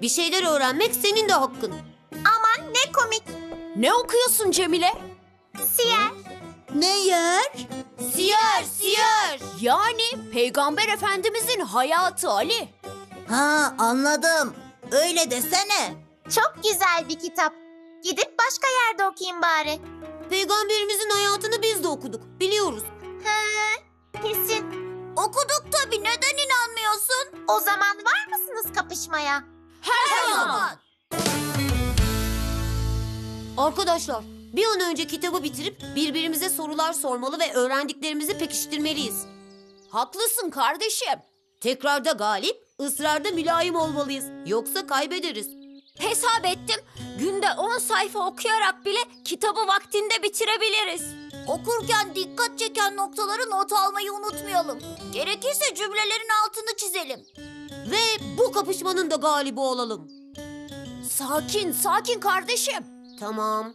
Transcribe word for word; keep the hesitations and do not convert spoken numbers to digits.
Bir şeyler öğrenmek senin de hakkın. Aman ne komik. Ne okuyorsun Cemile? Siyer. Ne yer? Siyer, siyer. Yani Peygamber Efendimizin hayatı Ali. Ha, anladım. Öyle desene. Çok güzel bir kitap. Gidip başka yerde okuyayım bari. Peygamberimizin hayatını biz de okuduk. Biliyoruz. He, kesin. Okuduk tabii. Neden inanmıyorsun? O zaman var mısınız kapışmaya? Her zaman. Arkadaşlar, bir an önce kitabı bitirip birbirimize sorular sormalı ve öğrendiklerimizi pekiştirmeliyiz. Haklısın kardeşim. Tekrarda galip, ısrarda mülayim olmalıyız. Yoksa kaybederiz. Hesap ettim. Günde on sayfa okuyarak bile kitabı vaktinde bitirebiliriz. Okurken dikkat çeken noktaları not almayı unutmayalım. Gerekirse cümlelerin altını çizelim. Ve bu kapışmanın da galibi olalım. Sakin, sakin kardeşim. Tamam.